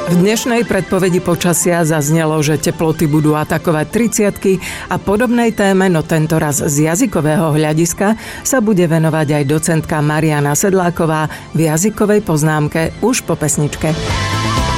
V dnešnej predpovedi počasia zaznelo, že teploty budú atakovať 30-ky a podobnej téme, no tentoraz z jazykového hľadiska, sa bude venovať aj docentka Mariana Sedláková v jazykovej poznámke už po pesničke.